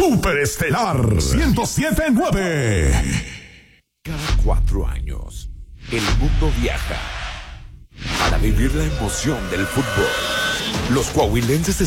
Superestelar 107.9. Cada 4 años, el mundo viaja para vivir la emoción del fútbol. Los coahuilenses